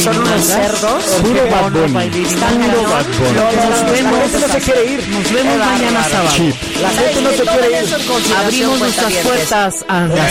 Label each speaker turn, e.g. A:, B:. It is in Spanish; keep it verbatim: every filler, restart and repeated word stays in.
A: son unos cerdos.
B: Puro Bad Bunny. Puro Bad Bunny.
A: Nos vemos, no se quiere ir.
C: Nos vemos mañana sábado.
B: Chip.
A: La gente no se quiere ir.
C: Abrimos nuestras puertas a